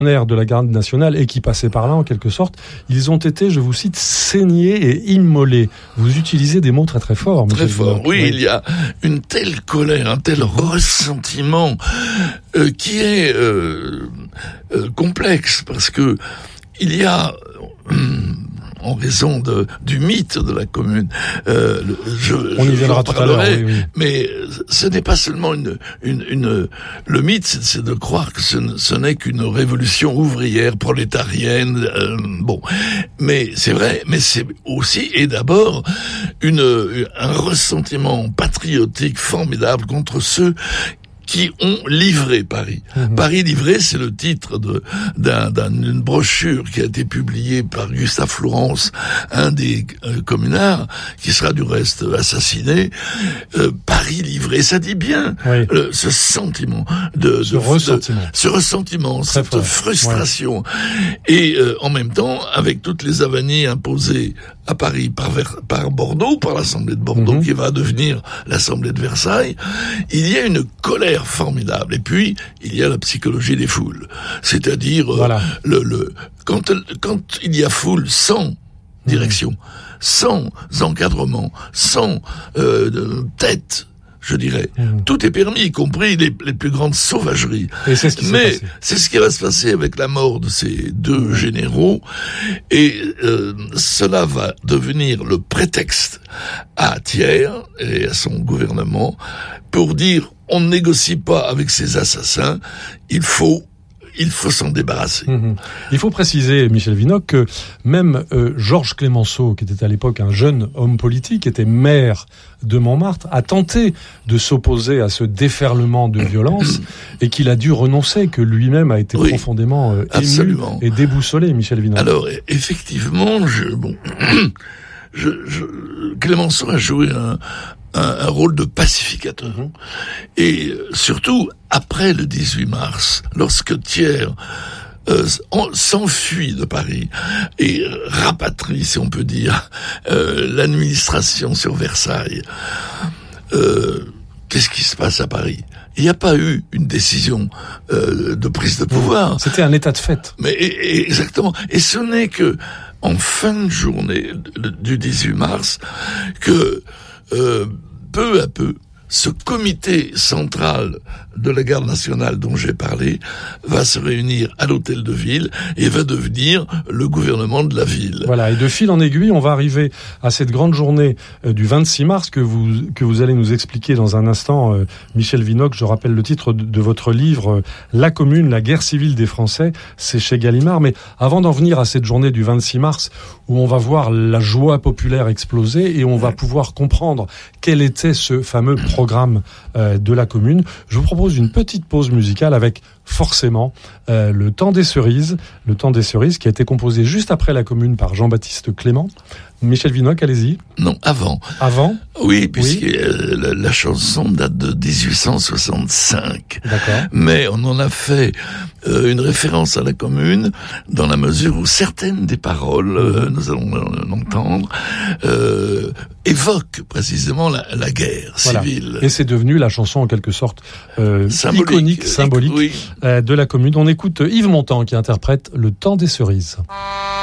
de la garde nationale et qui passaient par là en quelque sorte, ils ont été, je vous cite, saignés et immolés. Vous utilisez des mots très très forts. Très fort, oui, il y a une telle colère, un tel ressentiment qui est complexe parce que il y a en raison du mythe de la commune. On y viendra tout à l'heure, oui. Mais ce n'est pas seulement le mythe, c'est de croire que ce n'est qu'une révolution ouvrière, prolétarienne, mais c'est vrai, mais c'est aussi et d'abord un ressentiment patriotique formidable contre ceux qui ont livré Paris. Paris livré, c'est le titre d'une brochure qui a été publiée par Gustave Flourens, un des communards, qui sera du reste assassiné. Paris livré, ça dit bien ce sentiment, ce ressentiment, cette frustration. Et en même temps, avec toutes les avanies imposées à Paris par Bordeaux, par l'Assemblée de Bordeaux, qui va devenir l'Assemblée de Versailles, il y a une colère formidable. Et puis, il y a la psychologie des foules. C'est-à-dire, quand il y a foule sans direction, sans encadrement, sans tête, je dirais. Tout est permis, y compris les plus grandes sauvageries. Et c'est ce qui Mais c'est ce qui va se passer avec la mort de ces deux généraux. Et cela va devenir le prétexte à Thiers et à son gouvernement pour dire on ne négocie pas avec ces assassins, il faut s'en débarrasser. Il faut préciser, Michel Vinocq, que même Georges Clemenceau, qui était à l'époque un jeune homme politique, était maire de Montmartre, a tenté de s'opposer à ce déferlement de violence et qu'il a dû renoncer, que lui-même a été profondément ému et déboussolé, Michel Vinocq. Alors, effectivement, Clemenceau a joué un rôle de pacificateur. Et surtout, après le 18 mars, lorsque Thiers s'enfuit de Paris et rapatrie, si on peut dire, l'administration sur Versailles, qu'est-ce qui se passe à Paris ? Il n'y a pas eu une décision de prise de pouvoir. C'était un état de fait. Mais exactement. Et ce n'est que en fin de journée du 18 mars que peu à peu, ce comité central de la garde nationale dont j'ai parlé va se réunir à l'hôtel de ville et va devenir le gouvernement de la ville. Voilà, et de fil en aiguille, on va arriver à cette grande journée du 26 mars que vous allez nous expliquer dans un instant, Michel Vinocq. Je rappelle le titre de votre livre, La Commune, la guerre civile des Français, c'est chez Gallimard. Mais avant d'en venir à cette journée du 26 mars, où on va voir la joie populaire exploser et on va pouvoir comprendre quel était ce fameux programme de la Commune, je vous propose une petite pause musicale avec forcément le Temps des Cerises qui a été composé juste après la Commune par Jean-Baptiste Clément. Michel Vinocq, allez-y. Non, avant. Avant ? Oui, puisque la chanson date de 1865. D'accord. Mais on en a fait une référence à la Commune dans la mesure où certaines des paroles, nous allons l'entendre, évoquent précisément la guerre civile. Et c'est devenu la chanson en quelque sorte symbolique oui. De la Commune. On écoute Yves Montand qui interprète Le Temps des Cerises.